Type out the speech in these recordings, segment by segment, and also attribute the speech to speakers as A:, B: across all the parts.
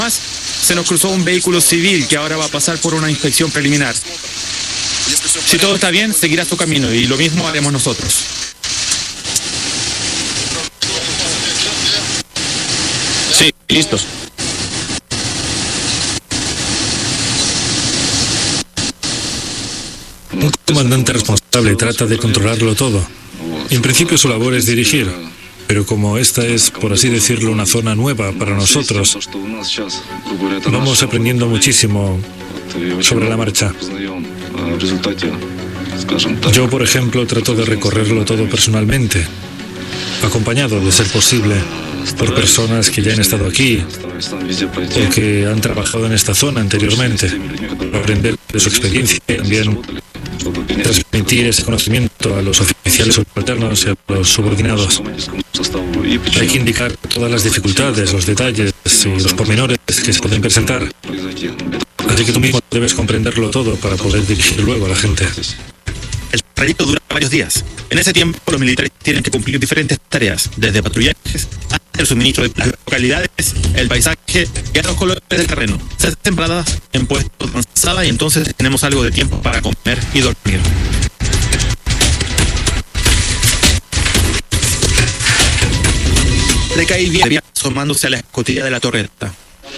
A: se nos cruzó un vehículo civil que ahora va a pasar por una inspección preliminar. Si todo está bien, seguirá su camino y lo mismo haremos nosotros.
B: Sí, listos.
C: Un comandante responsable trata de controlarlo todo. En principio su labor es dirigir, pero como esta es, por así decirlo, una zona nueva para nosotros, vamos aprendiendo muchísimo sobre la marcha. Yo, por ejemplo, trato de recorrerlo todo personalmente, acompañado, de ser posible, por personas que ya han estado aquí o que han trabajado en esta zona anteriormente, para aprender de su experiencia y también transmitir ese conocimiento a los oficiales subalternos y a los subordinados. Hay que indicar todas las dificultades, los detalles y los pormenores que se pueden presentar. Así que tú mismo debes comprenderlo todo para poder dirigir luego a la gente.
A: El trayecto dura varios días. En ese tiempo, los militares tienen que cumplir diferentes tareas, desde patrullajes hasta el suministro de las localidades, el paisaje y a los colores del terreno. Se hacen temporadas en puestos de avanzada y entonces tenemos algo de tiempo para comer y dormir. Le caí bien asomándose a la escotilla de la torreta.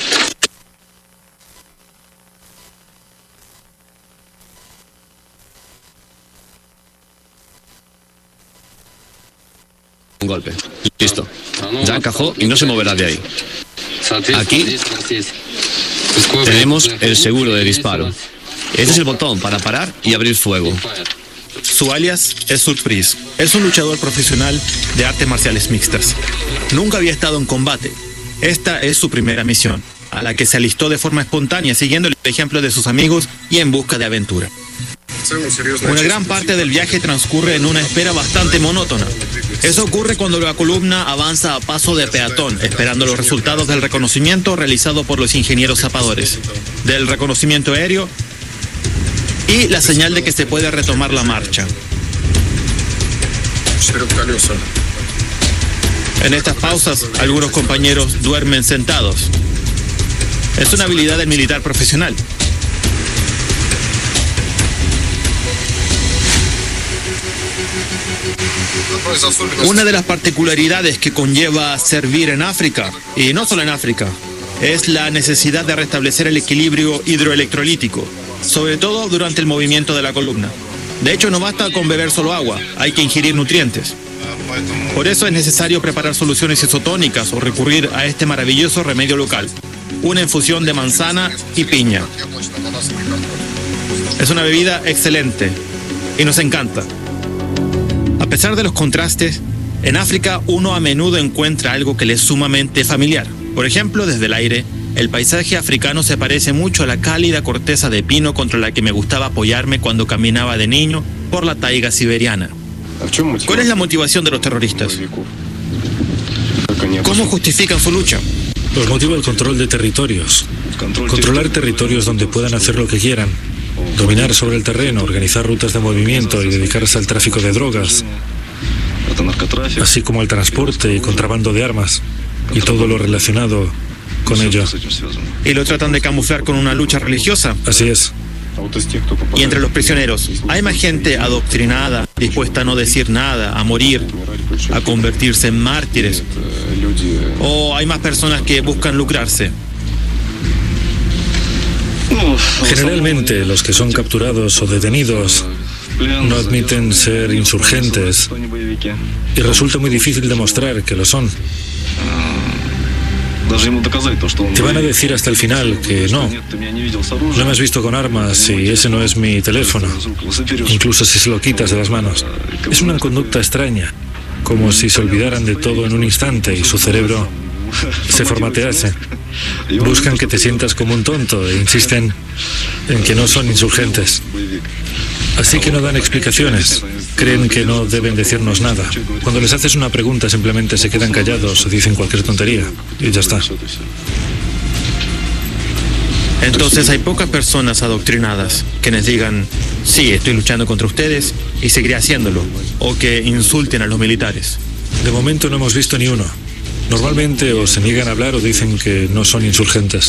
B: Un golpe. Listo. Ya encajó y no se moverá de ahí. Aquí tenemos el seguro de disparo. Este es el botón para parar y abrir fuego.
A: Su alias es Surprise. Es un luchador profesional de artes marciales mixtas. Nunca había estado en combate. Esta es su primera misión, a la que se alistó de forma espontánea, siguiendo el ejemplo de sus amigos y en busca de aventura. Una gran parte del viaje transcurre en una espera bastante monótona. Eso ocurre cuando la columna avanza a paso de peatón, esperando los resultados del reconocimiento realizado por los ingenieros zapadores, del reconocimiento aéreo y la señal de que se puede retomar la marcha. En estas pausas, algunos compañeros duermen sentados. Es una habilidad del militar profesional. Una de las particularidades que conlleva servir en África, y no solo en África, es la necesidad de restablecer el equilibrio hidroelectrolítico, sobre todo durante el movimiento de la columna. De hecho, no basta con beber solo agua, hay que ingerir nutrientes. Por eso es necesario preparar soluciones isotónicas o recurrir a este maravilloso remedio local, una infusión de manzana y piña. Es una bebida excelente y nos encanta. A pesar de los contrastes, en África uno a menudo encuentra algo que le es sumamente familiar. Por ejemplo, desde el aire, el paisaje africano se parece mucho a la cálida corteza de pino contra la que me gustaba apoyarme cuando caminaba de niño por la taiga siberiana. ¿Cuál es la motivación de los terroristas? ¿Cómo justifican su lucha?
C: Los motiva el control de territorios. Controlar territorios donde puedan hacer lo que quieran. Dominar sobre el terreno, organizar rutas de movimiento y dedicarse al tráfico de drogas, así como al transporte y contrabando de armas y todo lo relacionado con ello.
A: ¿Y lo tratan de camuflar con una lucha religiosa?
C: Así es.
A: Y entre los prisioneros, ¿hay más gente adoctrinada, dispuesta a no decir nada, a morir, a convertirse en mártires? ¿O hay más personas que buscan lucrarse?
C: Generalmente los que son capturados o detenidos no admiten ser insurgentes y resulta muy difícil demostrar que lo son. Te van a decir hasta el final que no me has visto con armas y ese no es mi teléfono, incluso si se lo quitas de las manos. Es una conducta extraña, como si se olvidaran de todo en un instante y su cerebro se formatease. Buscan que te sientas como un tonto e insisten en que no son insurgentes. Así que no dan explicaciones. Creen que no deben decirnos nada. Cuando les haces una pregunta simplemente se quedan callados o dicen cualquier tontería y ya está.
A: Entonces hay pocas personas adoctrinadas que les digan, sí, estoy luchando contra ustedes y seguiré haciéndolo, o que insulten a los militares.
C: De momento no hemos visto ni uno. Normalmente o se niegan a hablar o dicen que no son insurgentes.